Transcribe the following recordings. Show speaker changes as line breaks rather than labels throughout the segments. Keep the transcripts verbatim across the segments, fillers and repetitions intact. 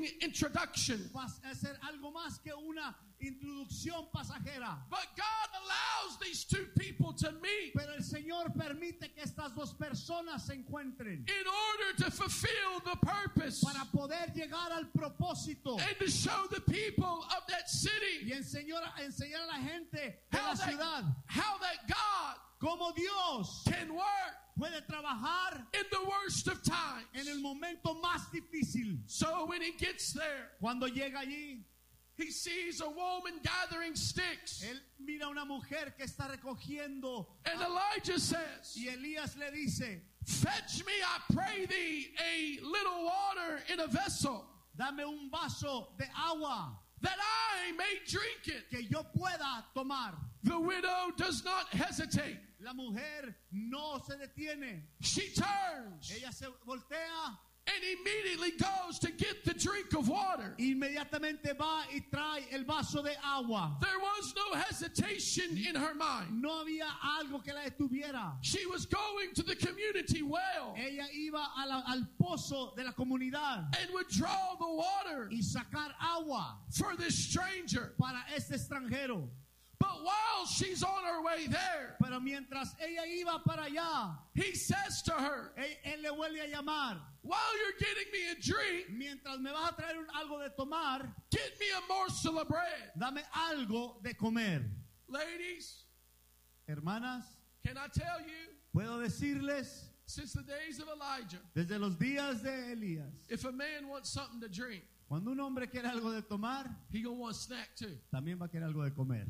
introduction.
Va a ser algo más que una introducción pasajera.
But God allows these two people to meet
Pero el Señor permite que estas dos personas se encuentren
in order to fulfill the purpose
para poder llegar al propósito
and to show the people of that city
y enseñar, enseñar a la gente de
how
la
that,
ciudad
how that God
cómo Dios
can work
puede trabajar
in the worst of times.
en el momento más difícil.
So when he gets there,
Cuando llega allí,
he sees a woman gathering sticks.
él mira a una mujer que está recogiendo
And Elijah says,
y Elías le dice,
fetch me, I pray thee, a little water in a vessel,
dame un vaso de agua
that I may drink it.
que yo pueda tomar.
The widow does not hesitate.
La mujer no se detiene.
She turns
Ella se voltea,
and immediately goes to get the drink of water.
inmediatamente va y trae el vaso de agua.
There was no hesitation in her mind.
No había algo que la detuviera.
She was going to the community well
Ella iba a la- al pozo de la comunidad
and would draw the water
y sacar agua
for this stranger.
para este extranjero.
But while she's on her way there,
Pero mientras ella iba para allá,
he says to her,
él, él le vuelve a llamar.
while you're getting me a drink,
Mientras me vas a traer un- algo de tomar,
get me a morsel of bread.
dame algo de comer.
Ladies,
Hermanas,
can I tell you,
puedo decirles,
since the days of Elijah,
desde los días de Elías,
if a man wants something to drink,
cuando un hombre quiere algo de tomar,
he gonna want a snack too.
también va a querer algo de comer.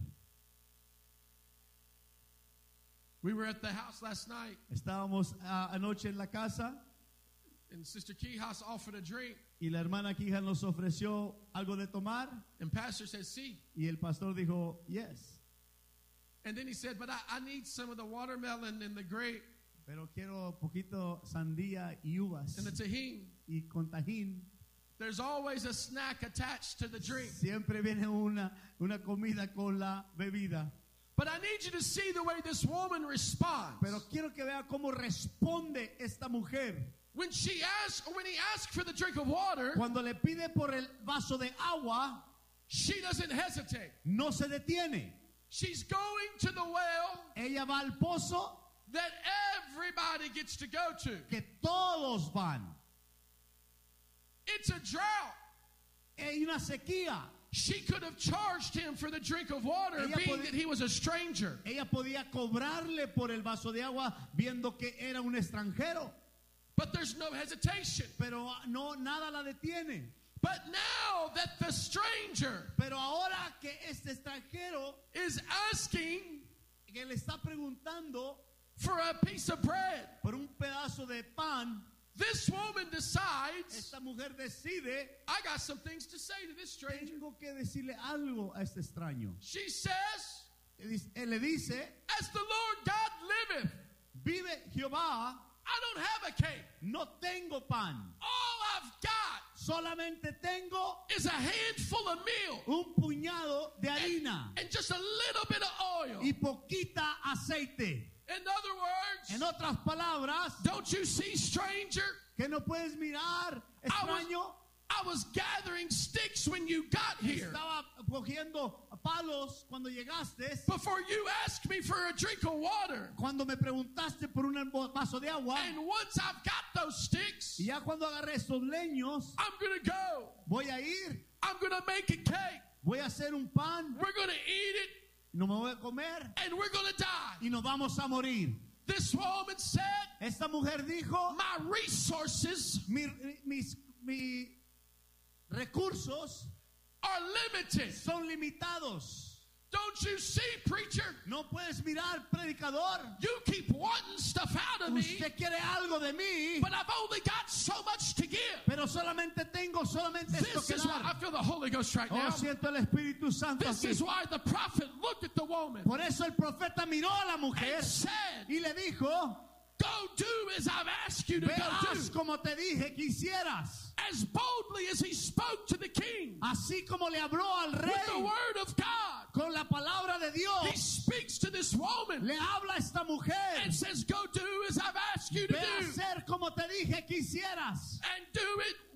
We were at the house last night,
Estábamos ah, anoche en la casa
and Sister Keyhouse offered a drink,
y la hermana Kija nos ofreció algo de tomar
and Pastor said, see.
y el pastor dijo, yes,
And then he said, but I, I need some of the watermelon and the grape
pero quiero poquito sandía y uvas
and the tahini.
y con tajín.
There's always a snack attached to the drink.
Siempre viene una, una comida con la bebida.
But I need you to see the way this woman responds.
Pero quiero que vea cómo responde esta mujer.
When she asked, or when he asked for the drink of water,
Cuando le pide por el vaso de agua,
she doesn't hesitate.
no se detiene.
She's going to the well
Ella va al pozo
that everybody gets to go to.
que todos van.
It's a drought.
Hay una sequía.
She could have charged him for the drink of water,
Ella
being
pod-
that he was a stranger.
Ella podía cobrarle por el vaso de agua viendo que era un extranjero.
But there's no hesitation.
Pero no, nada la detiene.
But now that the stranger
Pero ahora que este extranjero
is asking
que le está preguntando
for a piece of bread,
por un pedazo de pan,
this woman decides,
esta mujer decide,
I got some things to say to this stranger.
tengo que decirle algo a este extraño.
She says,
Él le dice,
as the Lord God liveth,
vive Jehová,
I don't have a cake.
no tengo pan,
All I've got
solamente tengo
is a handful of meal
un puñado de harina
and just a little bit of oil.
y poquita aceite.
In other words,
En otras palabras,
don't you see, stranger?
que no puedes mirar, extraño,
I was gathering sticks when you got here.
estaba cogiendo palos cuando llegaste,
Before you asked me for a drink of water.
cuando me preguntaste por un vaso de agua,
And once I've got those sticks,
y ya cuando agarré estos leños,
I'm going to go.
voy a ir,
I'm going to make a cake.
voy a hacer un pan,
We're going to eat it,
no me voy a comer
and we're going to die.
y nos vamos a morir.
This woman said,
Esta mujer dijo,
my resources
mi, mis, mis recursos
are limited.
son limitados.
Don't you see, preacher?
No puedes mirar, predicador.
You keep wanting stuff out of me,
Usted quiere algo de mí,
but I've only got so much to give.
pero solamente tengo solamente esto
This
que
is why I
dar.
feel the Holy Ghost right
Oh,
now.
siento el Espíritu Santo
This
aquí.
is why the prophet looked at the woman
Por eso el profeta miró a la mujer
and said,
y le dijo,
go do as I've asked you to
ve,
go
haz
do.
como te dije que hicieras.
As boldly as he spoke to the king
Así como le habló al
with the
rey
word of God,
con la palabra de
he
Dios,
speaks to this woman
le habla a esta mujer.
and says, go do as I've asked you to
Ve a
do,
hacer como te dije que hicieras.
and do it